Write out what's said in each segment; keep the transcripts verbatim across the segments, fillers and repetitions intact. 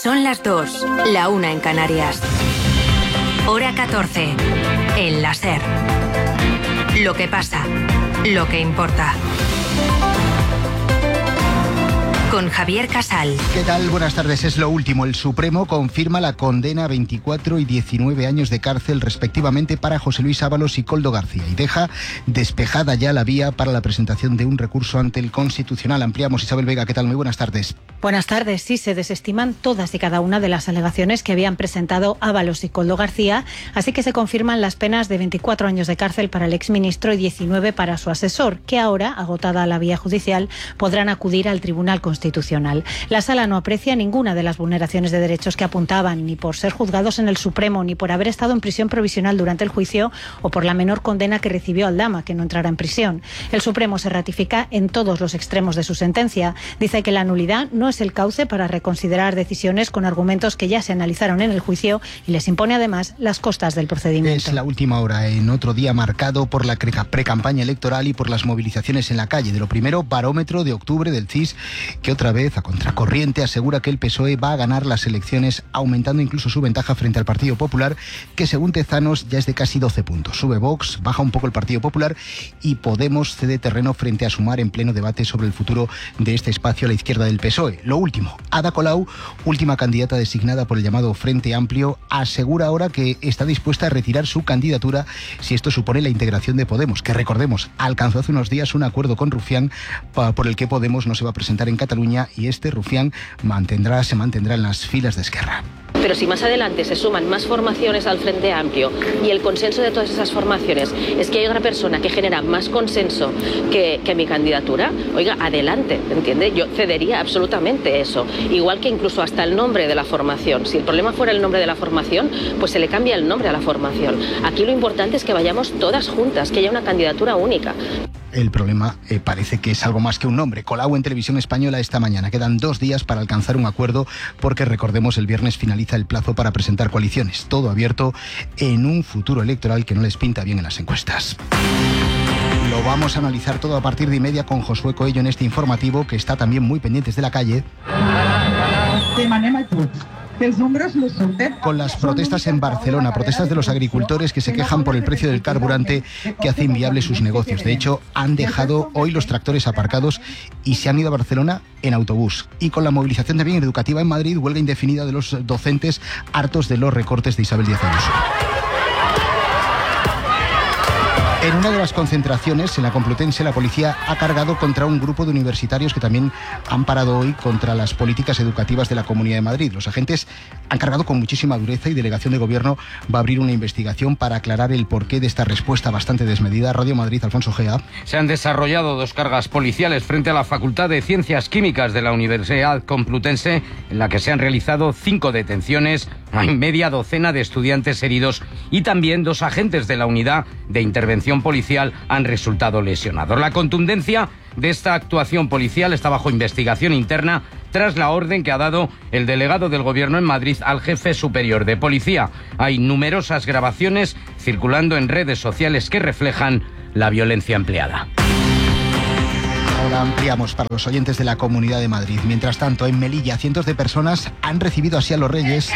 Son las dos, la una en Canarias. Hora catorce, en la SER. Lo que pasa, lo que importa. Con Javier Casal. ¿Qué tal? Buenas tardes. Es lo último. El Supremo confirma la condena a veinticuatro y diecinueve años de cárcel respectivamente para José Luis Ábalos y Koldo García y deja despejada ya la vía para la presentación de un recurso ante el Constitucional. Ampliamos. Isabel Vega, ¿qué tal? Muy buenas tardes. Buenas tardes. Sí, se desestiman todas y cada una de las alegaciones que habían presentado Ábalos y Koldo García, así que se confirman las penas de veinticuatro años de cárcel para el exministro y diecinueve para su asesor, que ahora, agotada la vía judicial, podrán acudir al Tribunal Constitucional. La Sala no aprecia ninguna de las vulneraciones de derechos que apuntaban, ni por ser juzgados en el Supremo, ni por haber estado en prisión provisional durante el juicio o por la menor condena que recibió Aldama, que no entrará en prisión. El Supremo se ratifica en todos los extremos de su sentencia. Dice que la nulidad no es el cauce para reconsiderar decisiones con argumentos que ya se analizaron en el juicio y les impone además las costas del procedimiento. Es la última hora, en otro día marcado por la pre-campaña electoral y por las movilizaciones en la calle. De lo primero, barómetro de octubre del C I S, que otra vez, a contracorriente, asegura que el P S O E va a ganar las elecciones, aumentando incluso su ventaja frente al Partido Popular, que según Tezanos ya es de casi doce puntos. Sube Vox, baja un poco el Partido Popular y Podemos cede terreno frente a Sumar en pleno debate sobre el futuro de este espacio a la izquierda del P S O E. Lo último, Ada Colau, última candidata designada por el llamado Frente Amplio, asegura ahora que está dispuesta a retirar su candidatura si esto supone la integración de Podemos, que recordemos, alcanzó hace unos días un acuerdo con Rufián por el que Podemos no se va a presentar en Cataluña y este Rufián mantendrá, se mantendrá en las filas de Esquerra. Pero si más adelante se suman más formaciones al Frente Amplio y el consenso de todas esas formaciones es que hay una persona que genera más consenso que, que mi candidatura, oiga, adelante, ¿entiende? Yo cedería absolutamente eso. Igual que incluso hasta el nombre de la formación. Si el problema fuera el nombre de la formación, pues se le cambia el nombre a la formación. Aquí lo importante es que vayamos todas juntas, que haya una candidatura única. El problema eh, parece que es algo más que un nombre. Colau en Televisión Española esta mañana. Quedan dos días para alcanzar un acuerdo porque, recordemos, el viernes finaliza el plazo para presentar coaliciones. Todo abierto en un futuro electoral que no les pinta bien en las encuestas. Lo vamos a analizar todo a partir de y media con Josué Coello en este informativo, que está también muy pendientes de la calle. Con las protestas en Barcelona, protestas de los agricultores que se quejan por el precio del carburante que hace inviable sus negocios. De hecho, han dejado hoy los tractores aparcados y se han ido a Barcelona en autobús. Y con la movilización también educativa en Madrid, huelga indefinida de los docentes hartos de los recortes de Isabel Díaz Ayuso. En una de las concentraciones, en la Complutense, la policía ha cargado contra un grupo de universitarios que también han parado hoy contra las políticas educativas de la Comunidad de Madrid. Los agentes han cargado con muchísima dureza y Delegación de Gobierno va a abrir una investigación para aclarar el porqué de esta respuesta bastante desmedida. Radio Madrid, Alfonso Gea. Se han desarrollado dos cargas policiales frente a la Facultad de Ciencias Químicas de la Universidad Complutense, en la que se han realizado cinco detenciones, hay media docena de estudiantes heridos y también dos agentes de la Unidad de Intervención Policial han resultado lesionados. La contundencia de esta actuación policial está bajo investigación interna tras la orden que ha dado el delegado del Gobierno en Madrid al jefe superior de policía. Hay numerosas grabaciones circulando en redes sociales que reflejan la violencia empleada. Ahora ampliamos para los oyentes de la Comunidad de Madrid. Mientras tanto, en Melilla, cientos de personas han recibido así a los Reyes.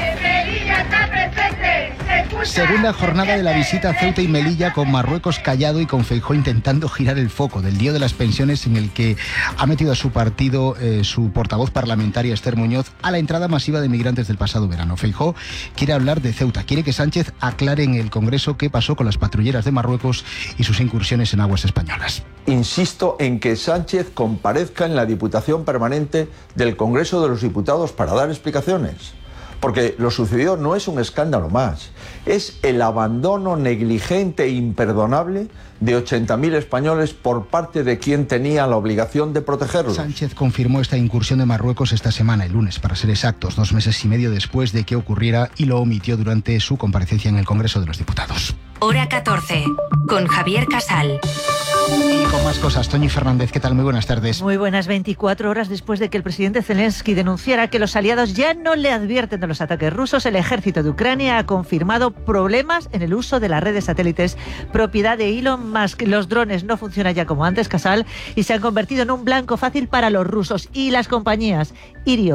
Segunda jornada de la visita a Ceuta y Melilla, con Marruecos callado y con Feijóo intentando girar el foco del lío de las pensiones, en el que ha metido a su partido eh, su portavoz parlamentaria Esther Muñoz a la entrada masiva de migrantes del pasado verano. Feijóo quiere hablar de Ceuta, quiere que Sánchez aclare en el Congreso qué pasó con las patrulleras de Marruecos y sus incursiones en aguas españolas. Insisto en que Sánchez comparezca en la Diputación Permanente del Congreso de los Diputados para dar explicaciones. Porque lo sucedido no es un escándalo más, es el abandono negligente e imperdonable de ochenta mil españoles por parte de quien tenía la obligación de protegerlos. Sánchez confirmó esta incursión de Marruecos esta semana, el lunes, para ser exactos, dos meses y medio después de que ocurriera, y lo omitió durante su comparecencia en el Congreso de los Diputados. Hora catorce, con Javier Casal. Y con más cosas, Toñi Fernández, ¿qué tal? Muy buenas tardes. Muy buenas. Veinticuatro horas después de que el presidente Zelensky denunciara que los aliados ya no le advierten de los ataques rusos, el ejército de Ucrania ha confirmado problemas en el uso de las redes satélites propiedad de Elon Musk. Los drones no funcionan ya como antes, Casal, y se han convertido en un blanco fácil para los rusos. Y las compañías Irio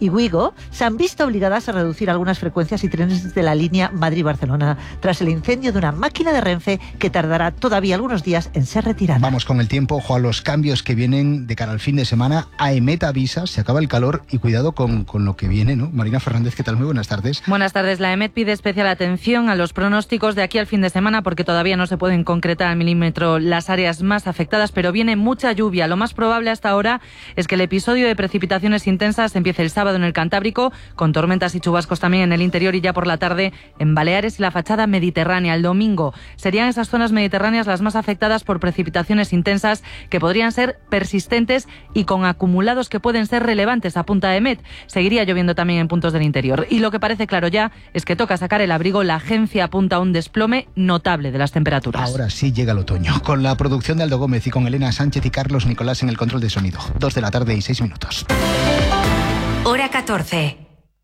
y Wigo se han visto obligadas a reducir algunas frecuencias y trenes de la línea Madrid-Barcelona tras el incendio de una máquina de Renfe que tardará todavía algunos días en ser retirada. Vamos con el tiempo, ojo a los cambios que vienen de cara al fin de semana. AEMET avisa, se acaba el calor y cuidado con, con lo que viene, ¿no? Marina Fernández, ¿qué tal? Muy buenas tardes. Buenas tardes. La AEMET pide especial atención a los pronósticos de aquí al fin de semana porque todavía no se pueden concretar al milímetro las áreas más afectadas, pero viene mucha lluvia. Lo más probable hasta ahora es que el episodio de precipitaciones intensas empiece el sábado en el Cantábrico, con tormentas y chubascos también en el interior y ya por la tarde en Baleares y la fachada mediterránea. El domingo serían esas zonas mediterráneas las más afectadas por precipitaciones intensas que podrían ser persistentes y con acumulados que pueden ser relevantes, apunta AEMET. Seguiría lloviendo también en puntos del interior. Y lo que parece claro ya es que toca sacar el abrigo. La agencia apunta a un desplome notable de las temperaturas. Ahora sí llega el otoño, con la producción de Aldo Gómez y con Elena Sánchez y Carlos Nicolás en el control de sonido. Dos de la tarde y seis minutos. Hora catorce.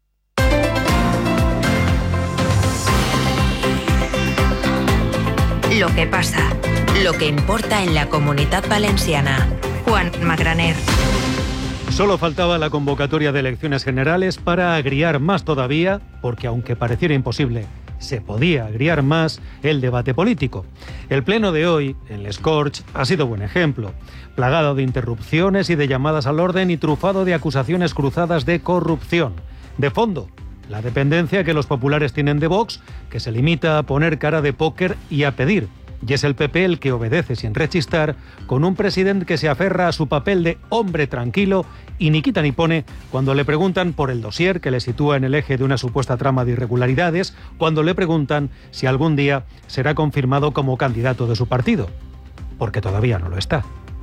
Lo que pasa, lo que importa en la Comunitat Valenciana. Juan Magraner. Solo faltaba la convocatoria de elecciones generales para agriar más todavía, porque aunque pareciera imposible, se podía agriar más el debate político. El pleno de hoy, en Les Corts, ha sido buen ejemplo, plagado de interrupciones y de llamadas al orden y trufado de acusaciones cruzadas de corrupción. De fondo, la dependencia que los populares tienen de Vox, que se limita a poner cara de póker y a pedir. Y es el P P el que obedece sin rechistar, con un presidente que se aferra a su papel de hombre tranquilo y ni quita ni pone cuando le preguntan por el dossier que le sitúa en el eje de una supuesta trama de irregularidades, cuando le preguntan si algún día será confirmado como candidato de su partido, porque todavía no lo está.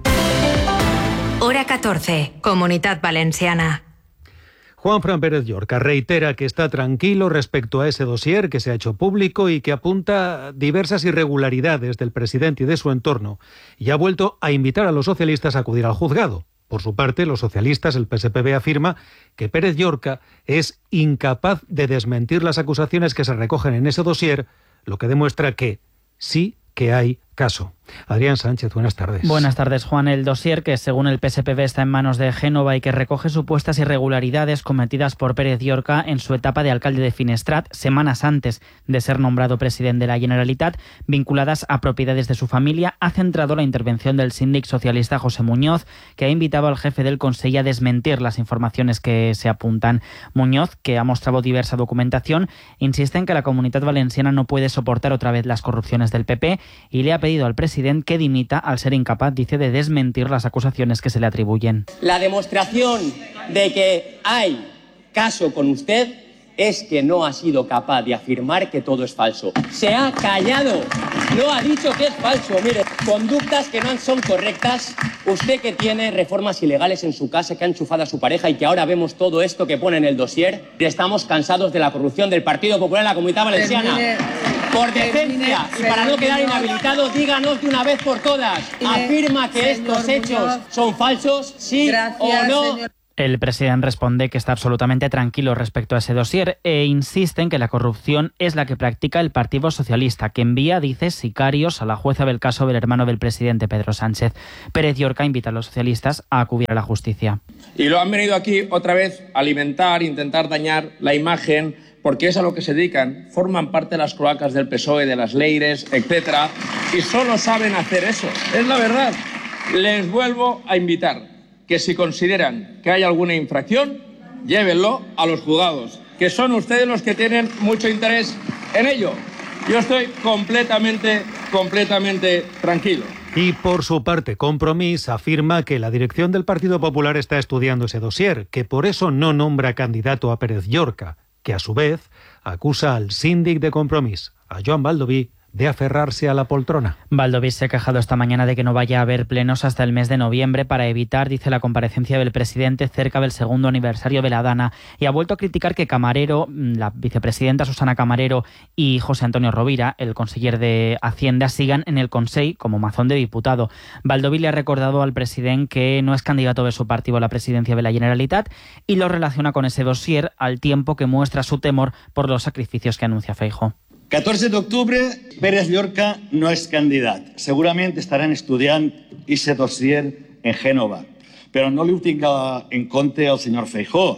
Hora catorce, Comunitat Valenciana. Juanfran Pérez Llorca reitera que está tranquilo respecto a ese dossier que se ha hecho público y que apunta diversas irregularidades del presidente y de su entorno, y ha vuelto a invitar a los socialistas a acudir al juzgado. Por su parte, los socialistas, el P S P B, afirma que Pérez Llorca es incapaz de desmentir las acusaciones que se recogen en ese dossier, lo que demuestra que sí que hay caso. Adrián Sánchez, buenas tardes. Buenas tardes, Juan. El dossier, que según el P S P B está en manos de Génova y que recoge supuestas irregularidades cometidas por Pérez Llorca en su etapa de alcalde de Finestrat, semanas antes de ser nombrado presidente de la Generalitat, vinculadas a propiedades de su familia, ha centrado la intervención del síndic socialista José Muñoz, que ha invitado al jefe del Consell a desmentir las informaciones que se apuntan. Muñoz, que ha mostrado diversa documentación, insiste en que la Comunitat Valenciana no puede soportar otra vez las corrupciones del P P y le ha pedido al presidente que dimita al ser incapaz, dice, de desmentir las acusaciones que se le atribuyen. La demostración de que hay caso con usted es que no ha sido capaz de afirmar que todo es falso. Se ha callado, no ha dicho que es falso. Mire, conductas que no son correctas. Usted que tiene reformas ilegales en su casa, que ha enchufado a su pareja y que ahora vemos todo esto que pone en el dossier. Estamos cansados de la corrupción del Partido Popular en la Comunidad Valenciana. Por decencia y para no quedar inhabilitado, díganos de una vez por todas. ¿Afirma que estos hechos son falsos, sí o no? El presidente responde que está absolutamente tranquilo respecto a ese dossier e insiste en que la corrupción es la que practica el Partido Socialista, que envía, dice, sicarios a la jueza del caso del hermano del presidente, Pedro Sánchez. Pérez Llorca invita a los socialistas a acudir a la justicia. Y lo han venido aquí otra vez a alimentar, intentar dañar la imagen, porque es a lo que se dedican. Forman parte de las cloacas del P S O E, de las Leires, etcétera, y solo saben hacer eso. Es la verdad. Les vuelvo a invitar que si consideran que hay alguna infracción, llévenlo a los juzgados, que son ustedes los que tienen mucho interés en ello. Yo estoy completamente, completamente tranquilo. Y por su parte, Compromís afirma que la dirección del Partido Popular está estudiando ese dossier, que por eso no nombra candidato a Pérez Llorca, que a su vez acusa al síndic de Compromís, a Joan Baldoví, de aferrarse a la poltrona. Baldoví se ha quejado esta mañana de que no vaya a haber plenos hasta el mes de noviembre para evitar, dice, la comparecencia del presidente cerca del segundo aniversario de la Dana, y ha vuelto a criticar que Camarero, la vicepresidenta Susana Camarero y José Antonio Rovira, el conseller de Hacienda, sigan en el Consell como mazón de diputado. Baldoví le ha recordado al presidente que no es candidato de su partido a la presidencia de la Generalitat y lo relaciona con ese dossier, al tiempo que muestra su temor por los sacrificios que anuncia Feijóo. catorze d'octubre, Pérez Llorca no és candidat. Segurament estaran estudiant aquest dossier en Génova, però no li ho tinga en compte el senyor Feijóo.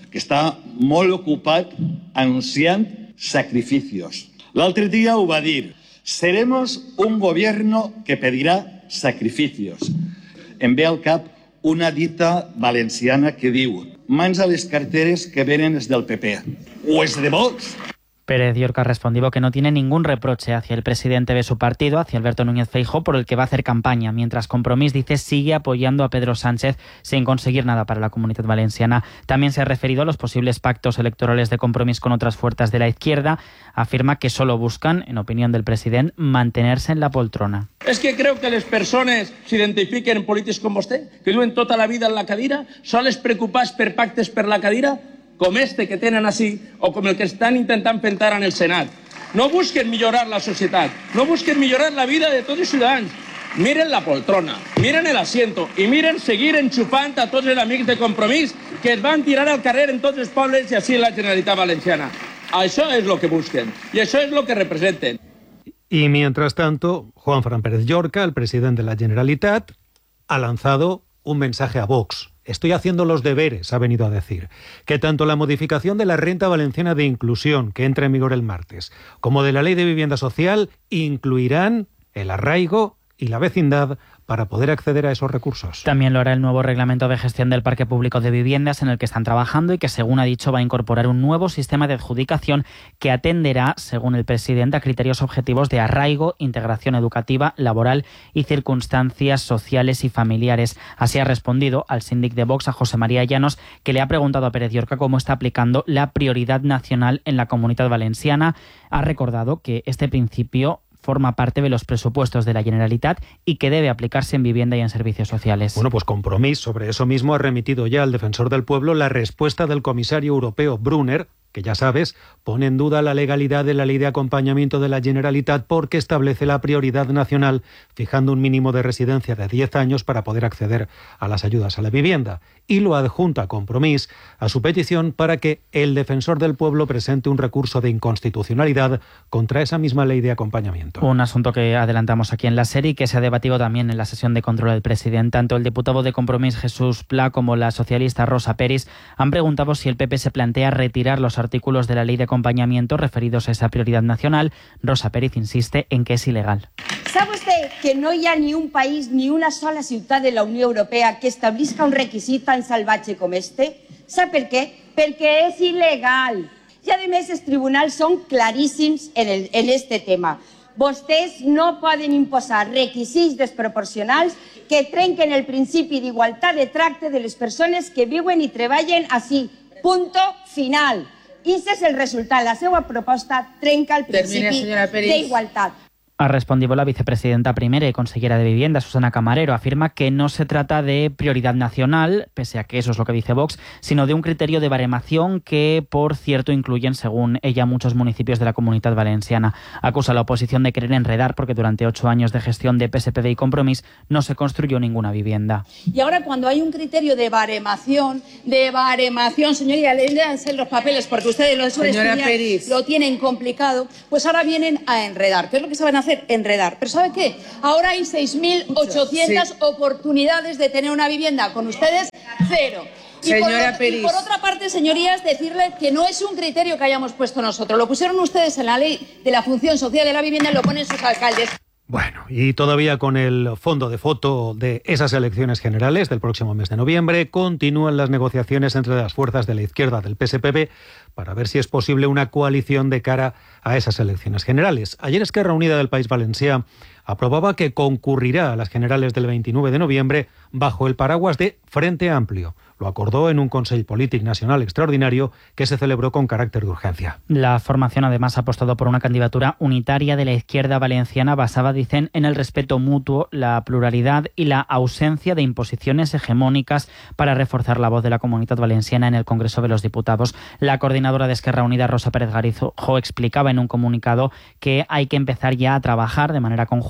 que està molt ocupat anunciant sacrificios. L'altre dia ho va dir, seremos un gobierno que pedirá sacrificios. Em ve al cap una dita valenciana que diu, mans a les carteres que venen es del P P o es de Vox. Pérez Llorca respondió que no tiene ningún reproche hacia el presidente de su partido, hacia Alberto Núñez Feijóo, por el que va a hacer campaña, mientras Compromís, dice, sigue apoyando a Pedro Sánchez sin conseguir nada para la Comunidad Valenciana. También se ha referido a los posibles pactos electorales de Compromís con otras fuerzas de la izquierda. Afirma que solo buscan, en opinión del presidente, mantenerse en la poltrona. És que creu que les persones s'identifiquen en polítics com vostè, que duen tota la vida en la cadira, sols preocupats per pactes per la cadira, com este que tenen així, o com el que estan intentant fer en el Senat. No busquen millorar la societat, no busquen millorar la vida de tots els ciutadans. Miren la poltrona, miren el asiento i miren seguir enxufant a tots els amics de Compromís que es van tirar al carrer en tots els pobles i així en la Generalitat Valenciana. Això és el que busquen i això és el que representen. Y mientras tanto, Juanfran Pérez Llorca, el presidente de la Generalitat, ha lanzado un mensaje a Vox. Estoy haciendo los deberes, ha venido a decir, que tanto la modificación de la renta valenciana de inclusión, que entra en vigor el martes, como de la ley de vivienda social, incluirán el arraigo y la vecindad para poder acceder a esos recursos. También lo hará el nuevo reglamento de gestión del parque público de viviendas, en el que están trabajando y que, según ha dicho, va a incorporar un nuevo sistema de adjudicación que atenderá, según el presidente, a criterios objetivos de arraigo, integración educativa, laboral y circunstancias sociales y familiares. Así ha respondido al síndic de Vox, a José María Llanos, que le ha preguntado a Pérez Llorca cómo está aplicando la prioridad nacional en la Comunidad Valenciana. Ha recordado que este principio forma parte de los presupuestos de la Generalitat y que debe aplicarse en vivienda y en servicios sociales. Bueno, pues Compromís sobre eso mismo ha remitido ya al Defensor del Pueblo la respuesta del comisario europeo Brunner, que ya sabes, pone en duda la legalidad de la ley de acompañamiento de la Generalitat porque establece la prioridad nacional, fijando un mínimo de residencia de diez años para poder acceder a las ayudas a la vivienda. Y lo adjunta Compromís a su petición para que el Defensor del Pueblo presente un recurso de inconstitucionalidad contra esa misma ley de acompañamiento. Un asunto que adelantamos aquí en la serie y que se ha debatido también en la sesión de control del presidente. Tanto el diputado de Compromís, Jesús Pla, como la socialista Rosa Peris han preguntado si el P P se plantea retirar los artículos de la ley de acompañamiento referidos a esa prioridad nacional. Rosa Pérez insiste en que es ilegal. ¿Sabe usted que no hi ha ni un país ni una sola ciutat de la Unió Europea que establisca un requisit tan salvatge com este? ¿Sap per què? Perquè és il·legal. I, a més, els tribunals són claríssims en, el, en este tema. Vostès no poden imposar requisits desproporcionals que trenquen el principi d'igualtat de tracte de les persones que viuen i treballen així. Punto final. I ese és el resultat. La seva proposta trenca el principi d'igualtat. Ha respondido la vicepresidenta primera y consejera de Vivienda, Susana Camarero. Afirma que no se trata de prioridad nacional, pese a que eso es lo que dice Vox, sino de un criterio de baremación que, por cierto, incluyen, según ella, muchos municipios de la Comunidad Valenciana. Acusa a la oposición de querer enredar porque durante ocho años de gestión de P S P V y Compromís no se construyó ninguna vivienda. Y ahora, cuando hay un criterio de baremación, de baremación, señoría, léanse los papeles porque ustedes lo suelen estudiar, lo tienen complicado, pues ahora vienen a enredar. ¿Qué es lo que saben hacer? Enredar. Pero ¿sabe qué? Ahora hay seis mil ochocientas sí. oportunidades de tener una vivienda. Con ustedes, cero. Y Señora por, y por otra parte, señorías, decirle que no es un criterio que hayamos puesto nosotros. Lo pusieron ustedes en la ley de la función social de la vivienda y lo ponen sus alcaldes. Bueno, y todavía con el fondo de foto de esas elecciones generales del próximo mes de noviembre, continúan las negociaciones entre las fuerzas de la izquierda del P S P V para ver si es posible una coalición de cara a esas elecciones generales. Ayer Esquerra Unida del País Valencià aprobaba que concurrirá a las generales del veintinueve de noviembre bajo el paraguas de Frente Amplio. Lo acordó en un Consell Polític Nacional extraordinario que se celebró con carácter de urgencia. La formación además ha apostado por una candidatura unitaria de la izquierda valenciana basada, dicen, en el respeto mutuo, la pluralidad y la ausencia de imposiciones hegemónicas para reforzar la voz de la Comunidad Valenciana en el Congreso de los Diputados. La coordinadora de Esquerra Unida, Rosa Pérez Garijo, explicaba en un comunicado que hay que empezar ya a trabajar de manera conjunta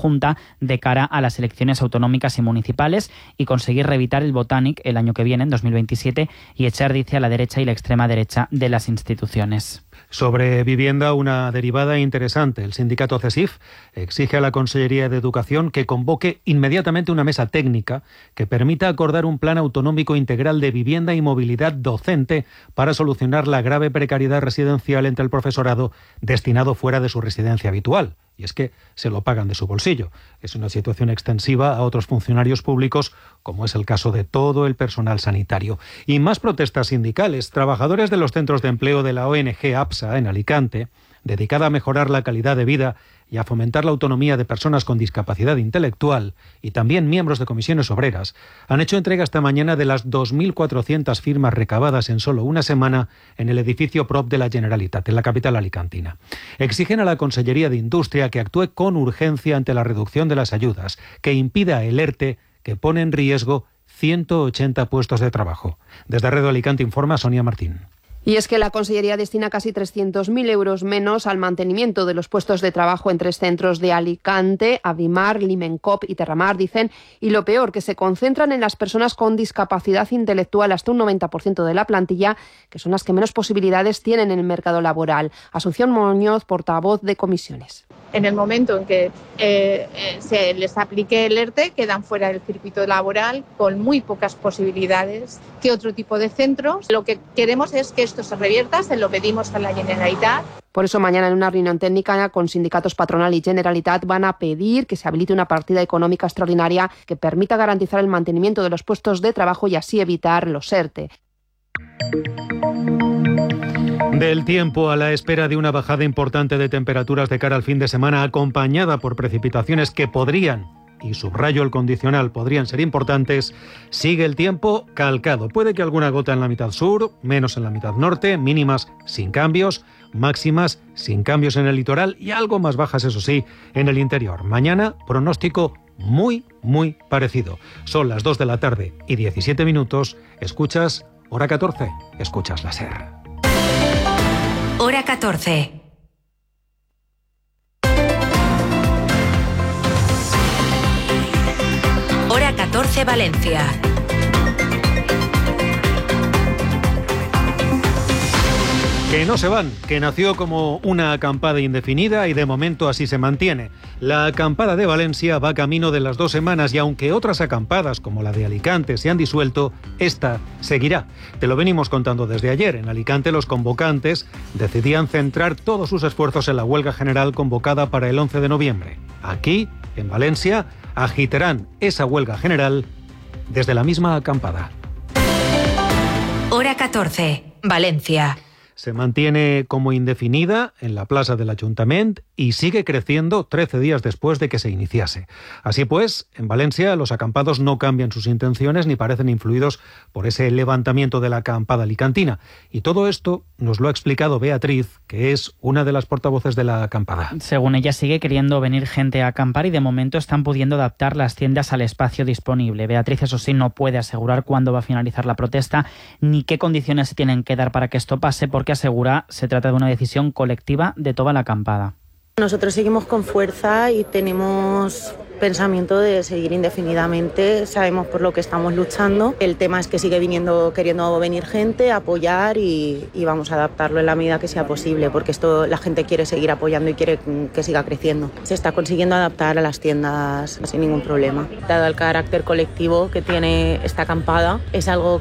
Junta de cara a las elecciones autonómicas y municipales y conseguir reeditar el Botanic el año que viene, en dos mil veintisiete, y echar, dice, a la derecha y la extrema derecha de las instituciones. Sobre vivienda, una derivada interesante. El sindicato CESIF exige a la Consellería de Educación que convoque inmediatamente una mesa técnica que permita acordar un plan autonómico integral de vivienda y movilidad docente para solucionar la grave precariedad residencial entre el profesorado destinado fuera de su residencia habitual. Y es que se lo pagan de su bolsillo. Es una situación extensiva a otros funcionarios públicos, como es el caso de todo el personal sanitario. Y más protestas sindicales. Trabajadores de los centros de empleo de la O N G APSA en Alicante, dedicada a mejorar la calidad de vida y a fomentar la autonomía de personas con discapacidad intelectual, y también miembros de comisiones obreras, han hecho entrega esta mañana de las dos mil cuatrocientas firmas recabadas en solo una semana en el edificio Prop de la Generalitat, en la capital alicantina. Exigen a la Consellería de Industria que actúe con urgencia ante la reducción de las ayudas, que impida el ERTE, que pone en riesgo ciento ochenta puestos de trabajo. Desde Red Alicante informa Sonia Martín. Y es que la Consellería destina casi trescientos mil euros menos al mantenimiento de los puestos de trabajo en tres centros de Alicante, Avimar, Limencop y Terramar, dicen, y lo peor, que se concentran en las personas con discapacidad intelectual, hasta un noventa por ciento de la plantilla, que son las que menos posibilidades tienen en el mercado laboral. Asunción Muñoz, portavoz de comisiones. En el momento en que eh, eh, se les aplique el ERTE, quedan fuera del circuito laboral con muy pocas posibilidades que otro tipo de centros. Lo que queremos es que esto se revierta, se lo pedimos a la Generalitat. Por eso mañana en una reunión técnica con sindicatos patronal y Generalitat van a pedir que se habilite una partida económica extraordinaria que permita garantizar el mantenimiento de los puestos de trabajo y así evitar los ERTE. Del tiempo, a la espera de una bajada importante de temperaturas de cara al fin de semana, acompañada por precipitaciones que podrían, y subrayo el condicional, podrían ser importantes, sigue el tiempo calcado. Puede que alguna gota en la mitad sur, menos en la mitad norte, mínimas sin cambios, máximas sin cambios en el litoral y algo más bajas, eso sí, en el interior. Mañana, pronóstico muy, muy parecido. Son las dos de la tarde y diecisiete minutos. Escuchas Hora catorce, escuchas la SER. Hora catorce. Hora catorce Valencia. Que no se van, que nació como una acampada indefinida y de momento así se mantiene. La acampada de Valencia va camino de las dos semanas y aunque otras acampadas como la de Alicante se han disuelto, esta seguirá. Te lo venimos contando desde ayer. En Alicante los convocantes decidían centrar todos sus esfuerzos en la huelga general convocada para el once de noviembre. Aquí, en Valencia, agitarán esa huelga general desde la misma acampada. Hora catorce, Valencia. Se mantiene como indefinida en la plaza del Ayuntamiento y sigue creciendo trece días después de que se iniciase. Así pues, en Valencia los acampados no cambian sus intenciones ni parecen influidos por ese levantamiento de la acampada alicantina. Y todo esto nos lo ha explicado Beatriz, que es una de las portavoces de la acampada. Según ella, sigue queriendo venir gente a acampar y de momento están pudiendo adaptar las tiendas al espacio disponible. Beatriz, eso sí, no puede asegurar cuándo va a finalizar la protesta ni qué condiciones se tienen que dar para que esto pase, porque asegura se trata de una decisión colectiva de toda la acampada. Nosotros seguimos con fuerza y tenemos pensamiento de seguir indefinidamente, sabemos por lo que estamos luchando. El tema es que sigue viniendo, queriendo venir gente, apoyar y, y vamos a adaptarlo en la medida que sea posible, porque esto la gente quiere seguir apoyando y quiere que siga creciendo. Se está consiguiendo adaptar a las tiendas sin ningún problema. Dado el carácter colectivo que tiene esta acampada, es algo